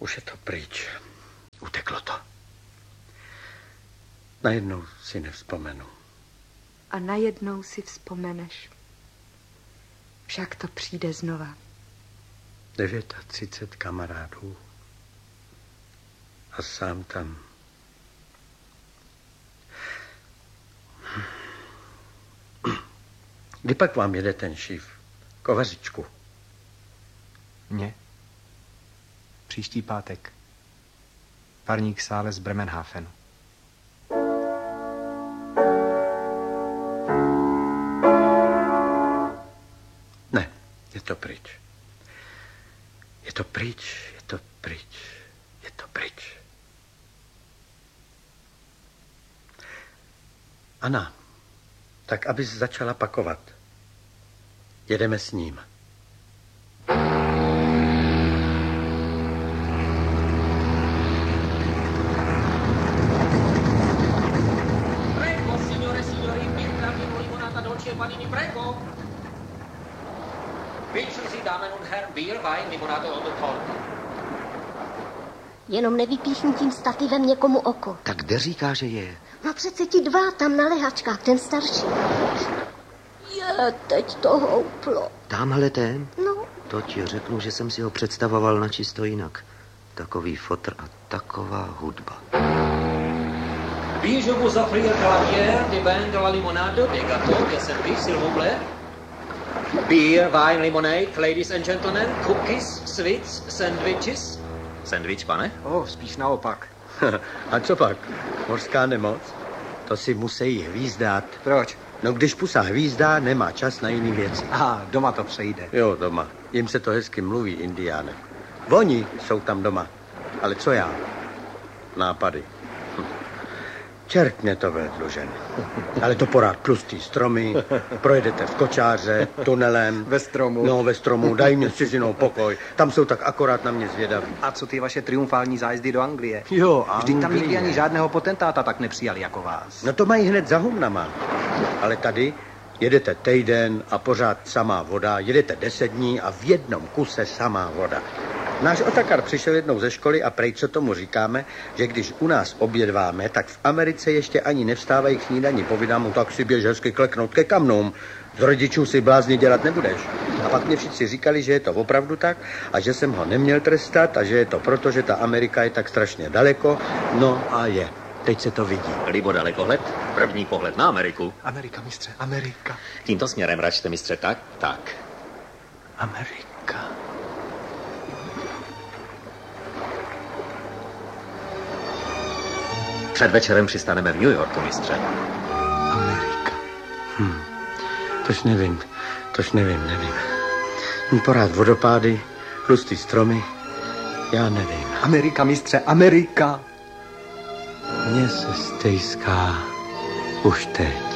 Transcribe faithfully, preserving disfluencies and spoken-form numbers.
Už je to pryč. Uteklo to. Najednou si nevzpomenu. A najednou si vzpomeneš. Však to přijde znova. třicet devět kamarádů. A sám tam. Kdy pak vám jede ten šíf? Kovařičku. Mně? Příští pátek. Parník sále z Bremenhafenu. Ne, je to pryč. Je to pryč, je to pryč, je to pryč. Ana, tak abys začala pakovat. Jedeme s ním. Prego, signore, signori, birra, vino, limonata, dolce e panini, prego. Wünschen Sie, Damen und Herren, Bier, Wein, Limonade oder Korn? Jenom nevypíchni tím stativem někomu oko. Tak kde říká, že je? No přece ti dva tam na lehačkách, ten starší. Je, teď to houplo. Tamhle ten? No. To ti řeknu, že jsem si ho představoval na čisto jinak. Takový fotr a taková hudba. Puis je vous offrir de la bière, des vins, de la limonade, des gâteaux, des sandwichs, s'il vous plaît. Beer, wine, lemonade, ladies and gentlemen, cookies, sweets, sandwiches. Sandwich, pane? Oh, spíš naopak. A co pak? Mořská nemoc? To si musí hvízdat. Proč? No když pusa hvízdá, nemá čas na jiný věci. Aha, doma to přejde. Jo, doma. Jim se to hezky mluví, Indiáne. Oni jsou tam doma. Ale co já? Nápady. Hm. Čert mě to byl dlužen. Ale to porád tlustý stromy, projedete v kočáře, tunelem. Ve stromu. No, ve stromu, daj mě s cizinou pokoj. Tam jsou tak akorát na mě zvědaví. A co ty vaše triumfální zájezdy do Anglie? Jo, Vždyť tam nikdy Anglie. ani žádného potentáta tak nepřijali jako vás. No to mají hned za humnama. Ale tady jedete týden a pořád samá voda, jedete deset dní a v jednom kuse samá voda. Náš otakar přišel jednou ze školy a prej, co tomu říkáme, že když u nás obědváme, tak v Americe ještě ani nevstávají k snídani. Povídám mu, tak si běž hezky kleknout ke kamnům. Z rodičů si blázni dělat nebudeš. A pak mě všichni říkali, že je to opravdu tak a že jsem ho neměl trestat a že je to proto, že ta Amerika je tak strašně daleko. No a je. Teď se to vidí. Libo dalekohled, první pohled na Ameriku. Amerika, mistře, Amerika. Tímto směrem račte, mistře, tak, tak. Amerika. Před večerem přistaneme v New Yorku, mistře. Amerika. Hm. Tož nevím, tož nevím, nevím. Hm, porád vodopády, tlustý stromy, já nevím. Amerika, mistře, Amerika. Mně se stejská už teď.